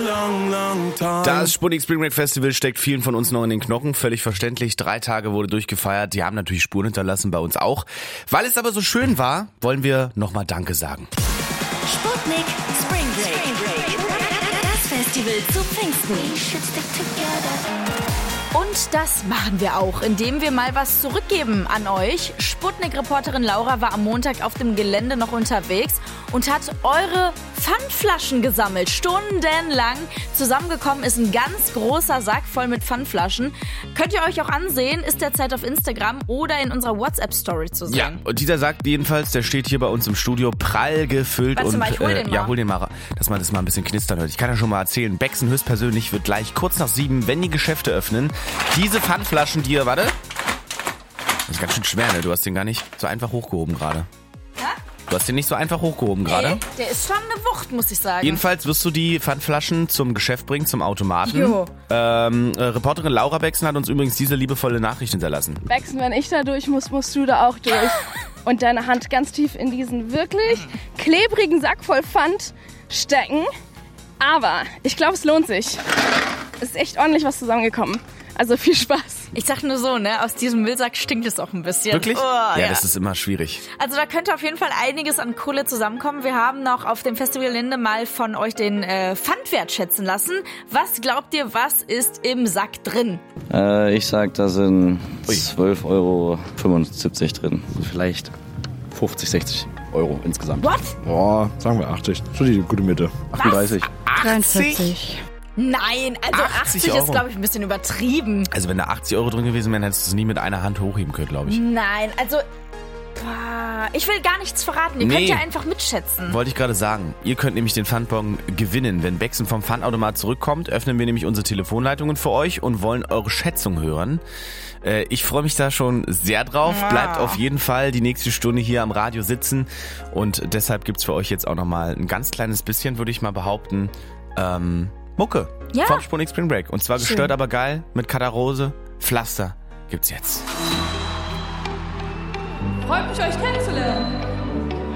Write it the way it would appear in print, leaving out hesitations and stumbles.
Das Sputnik Spring Break Festival steckt vielen von uns noch in den Knochen, völlig verständlich. 3 Tage wurde durchgefeiert, die haben natürlich Spuren hinterlassen, bei uns auch. Weil es aber so schön war, wollen wir nochmal Danke sagen. Sputnik Spring Break. Das Festival zu Pfingsten. Und das machen wir auch, indem wir mal was zurückgeben an euch. Sputnik-Reporterin Laura war am Montag auf dem Gelände noch unterwegs und hat eure Pfandflaschen gesammelt, stundenlang. Zusammengekommen ist ein ganz großer Sack voll mit Pfandflaschen. Könnt ihr euch auch ansehen, ist derzeit auf Instagram oder in unserer WhatsApp-Story zu sehen. Ja, und dieser Sack jedenfalls, der steht hier bei uns im Studio, prall gefüllt. Warte und mal, ich hol den mal. Ja, hol den mal, dass man das mal ein bisschen knistern hört. Ich kann ja schon mal erzählen, Bexen höchstpersönlich wird gleich kurz nach 7, wenn die Geschäfte öffnen, diese Pfandflaschen dir, warte. Das ist ganz schön schwer, ne? Du hast den gar nicht so einfach hochgehoben gerade. Ja? Du hast den nicht so einfach hochgehoben gerade. Ey, der ist schon eine Wucht, muss ich sagen. Jedenfalls wirst du die Pfandflaschen zum Geschäft bringen, zum Automaten. Jo. Reporterin Laura Bexen hat uns übrigens diese liebevolle Nachricht hinterlassen. Bexen, wenn ich da durch muss, musst du da auch durch. Und deine Hand ganz tief in diesen wirklich klebrigen Sack voll Pfand stecken. Aber ich glaube, es lohnt sich. Es ist echt ordentlich was zusammengekommen. Also viel Spaß. Ich sag nur so, ne, aus diesem Müllsack stinkt es auch ein bisschen. Wirklich? Oh, ja, das ist immer schwierig. Also da könnte auf jeden Fall einiges an Kohle zusammenkommen. Wir haben noch auf dem Festival Linde mal von euch den Pfandwert schätzen lassen. Was glaubt ihr, was ist im Sack drin? Ich sag, da sind 12,75 Euro drin. Vielleicht 50, 60 Euro insgesamt. What? Boah, sagen wir 80. Schon die gute Mitte. 38. 43. Nein, also 80 ist, Euro. glaube ich, ein bisschen übertrieben. Also wenn da 80 Euro drin gewesen wären, hättest du es nie mit einer Hand hochheben können, glaube ich. Nein, also ich will gar nichts verraten. Ihr könnt ja einfach mitschätzen. Wollte ich gerade sagen. Ihr könnt nämlich den Pfandbon gewinnen. Wenn Bexen vom Pfandautomat zurückkommt, öffnen wir nämlich unsere Telefonleitungen für euch und wollen eure Schätzung hören. Ich freue mich da schon sehr drauf. Ja. Bleibt auf jeden Fall die nächste Stunde hier am Radio sitzen. Und deshalb gibt's für euch jetzt auch nochmal ein ganz kleines bisschen, würde ich mal behaupten, Mucke vom Sputnik Spring Break. Und zwar gestört, aber geil mit Katarose. Pflaster gibt's jetzt. Freut mich, euch kennenzulernen.